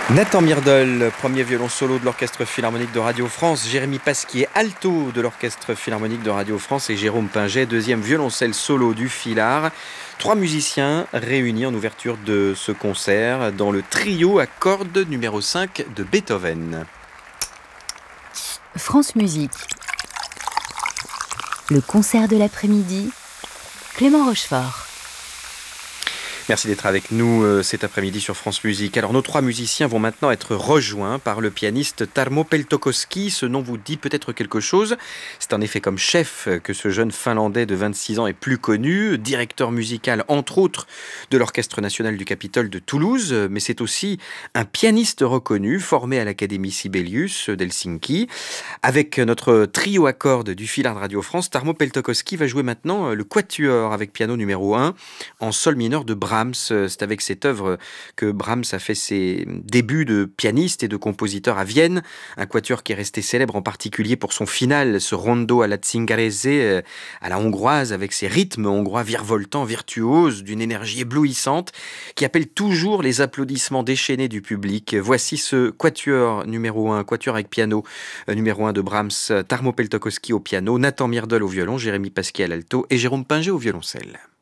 Nathan Myrdal, premier violon solo de l'Orchestre Philharmonique de Radio France, Jérémy Pasquier, alto de l'Orchestre Philharmonique de Radio France et Jérôme Pinget, deuxième violoncelle solo du Philhar. Trois musiciens réunis en ouverture de ce concert dans le trio à cordes numéro 5 de Beethoven. France Musique. Le concert de l'après-midi, Clément Rochefort. Merci d'être avec nous cet après-midi sur France Musique. Alors nos trois musiciens vont maintenant être rejoints par le pianiste Tarmo Peltokoski. Ce nom vous dit peut-être quelque chose. C'est en effet comme chef que ce jeune Finlandais de 26 ans est plus connu, directeur musical entre autres de l'Orchestre national du Capitole de Toulouse, mais c'est aussi un pianiste reconnu formé à l'Académie Sibelius d'Helsinki. Avec notre trio à cordes du Philhar de Radio France, Tarmo Peltokoski va jouer maintenant le quatuor avec piano numéro 1 en sol mineur de Brahms. C'est avec cette œuvre que Brahms a fait ses débuts de pianiste et de compositeur à Vienne, un quatuor qui est resté célèbre en particulier pour son final, ce rondo à la Zingarese, à la hongroise, avec ses rythmes hongrois virevoltants, virtuoses, d'une énergie éblouissante, qui appelle toujours les applaudissements déchaînés du public. Voici ce quatuor numéro 1, quatuor avec piano numéro 1 de Brahms, Tarmo Peltokoski au piano, Nathan Myrdal au violon, Jérémy Pasquier à l'alto et Jérôme Pinget au violoncelle.